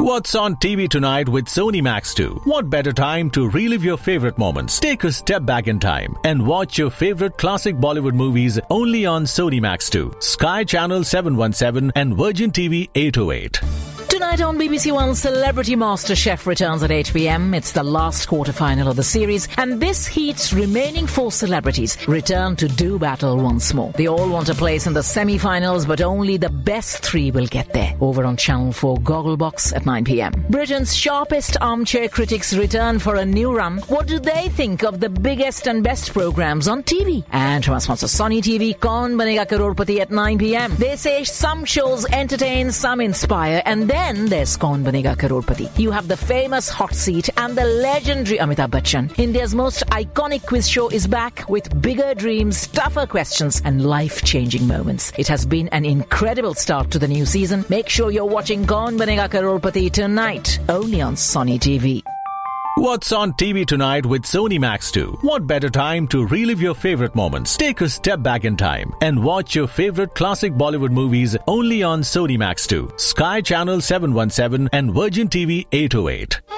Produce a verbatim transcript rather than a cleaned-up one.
What's on T V tonight with Sony Max two? What better time to relive your favorite moments? Take a step back in time and watch your favorite classic Bollywood movies only on Sony Max two, Sky Channel seven one seven and Virgin T V eight oh eight. Tonight on B B C One, Celebrity Master Chef returns at eight p.m. It's the last quarter-final of the series, and this heat's remaining four celebrities return to do battle once more. They all want a place in the semi-finals, but only the best three will get there. Over on Channel four Gogglebox at nine p.m. Britain's sharpest armchair critics return for a new run. What do they think of the biggest and best programs on T V? And from our sponsor Sony T V, Kaun Banega Crorepati at nine p.m. They say some shows entertain, some inspire, and then Then there's Kaun Banega Crorepati. You have the famous hot seat and the legendary Amitabh Bachchan. India's most iconic quiz show is back with bigger dreams, tougher questions, and life-changing moments. It has been an incredible start to the new season. Make sure you're watching Kaun Banega Crorepati tonight, only on Sony T V. What's on T V tonight with Sony Max two? What better time to relive your favorite moments? Take a step back in time and watch your favorite classic Bollywood movies only on Sony Max two, Sky Channel seven one seven and Virgin T V eight oh eight.